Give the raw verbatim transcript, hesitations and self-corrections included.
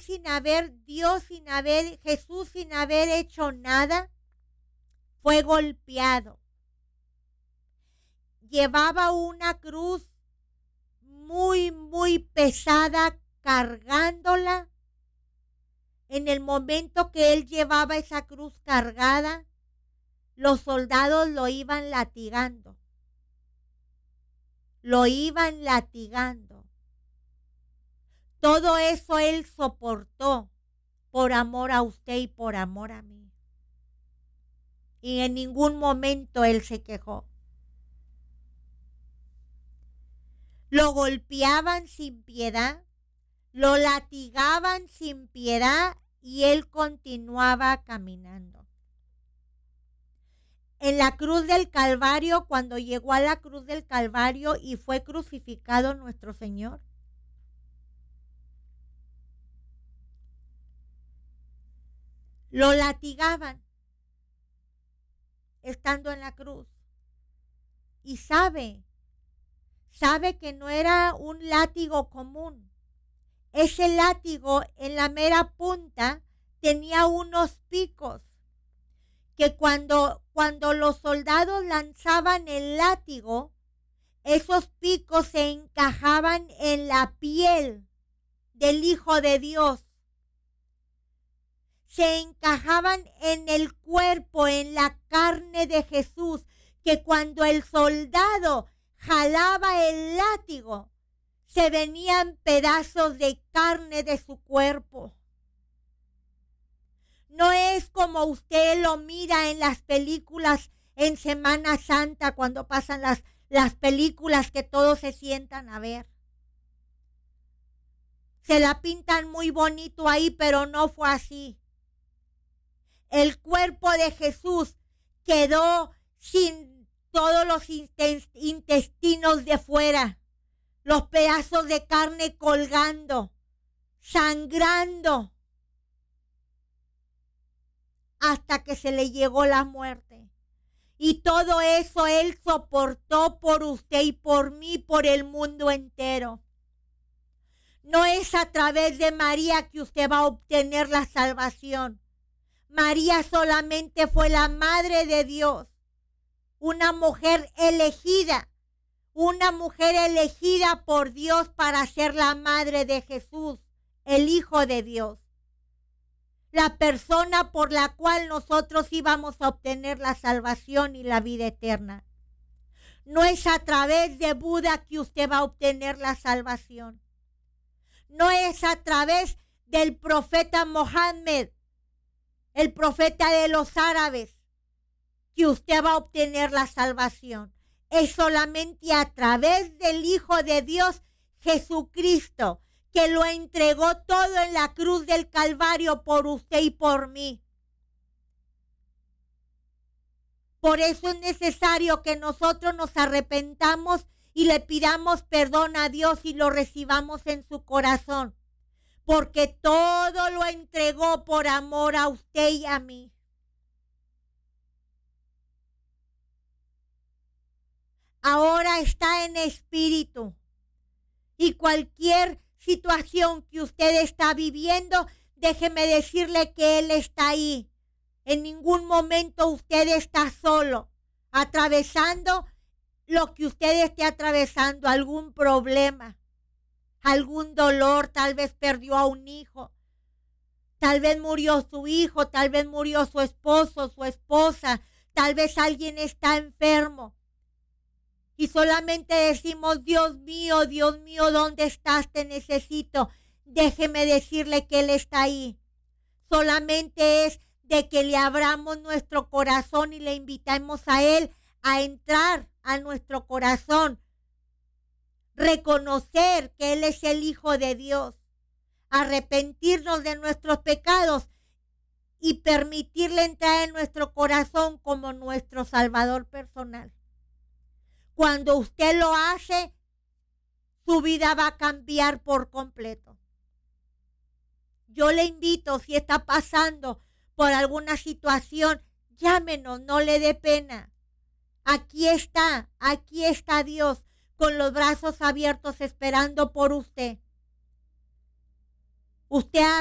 sin haber, Dios sin haber, Jesús sin haber hecho nada, fue golpeado. Llevaba una cruz muy, muy pesada, cargándola. En el momento que él llevaba esa cruz cargada, los soldados lo iban latigando. Lo iban latigando. Todo eso él soportó por amor a usted y por amor a mí. Y en ningún momento él se quejó. Lo golpeaban sin piedad, lo latigaban sin piedad y él continuaba caminando. En la cruz del Calvario, cuando llegó a la cruz del Calvario y fue crucificado nuestro Señor, lo latigaban estando en la cruz. Y sabe, sabe que no era un látigo común. Ese látigo en la mera punta tenía unos picos que cuando, cuando los soldados lanzaban el látigo, esos picos se encajaban en la piel del Hijo de Dios. Se encajaban en el cuerpo, en la carne de Jesús, que cuando el soldado jalaba el látigo, se venían pedazos de carne de su cuerpo. No es como usted lo mira en las películas en Semana Santa, cuando pasan las, las películas que todos se sientan a ver. Se la pintan muy bonito ahí, pero no fue así. El cuerpo de Jesús quedó sin todos los intestinos de fuera, los pedazos de carne colgando, sangrando, hasta que se le llegó la muerte. Y todo eso Él soportó por usted y por mí, por el mundo entero. No es a través de María que usted va a obtener la salvación. María solamente fue la madre de Dios, una mujer elegida, una mujer elegida por Dios para ser la madre de Jesús, el Hijo de Dios, la persona por la cual nosotros íbamos a obtener la salvación y la vida eterna. No es a través de Buda que usted va a obtener la salvación. No es a través del profeta Mohammed, el profeta de los árabes, que usted va a obtener la salvación. Es solamente a través del Hijo de Dios, Jesucristo, que lo entregó todo en la cruz del Calvario por usted y por mí. Por eso es necesario que nosotros nos arrepentamos y le pidamos perdón a Dios y lo recibamos en su corazón. Porque todo lo entregó por amor a usted y a mí. Ahora está en espíritu. Y cualquier situación que usted está viviendo, déjeme decirle que Él está ahí. En ningún momento usted está solo, atravesando lo que usted esté atravesando, algún problema, algún dolor, tal vez perdió a un hijo, tal vez murió su hijo, tal vez murió su esposo, su esposa, tal vez alguien está enfermo. Y solamente decimos, Dios mío, Dios mío, ¿dónde estás? Te necesito. Déjeme decirle que Él está ahí. Solamente es de que le abramos nuestro corazón y le invitamos a Él a entrar a nuestro corazón. Reconocer que Él es el Hijo de Dios. Arrepentirnos de nuestros pecados y permitirle entrar en nuestro corazón como nuestro Salvador personal. Cuando usted lo hace, su vida va a cambiar por completo. Yo le invito, si está pasando por alguna situación, llámenos, no le dé pena. Aquí está, aquí está Dios, con los brazos abiertos esperando por usted. Usted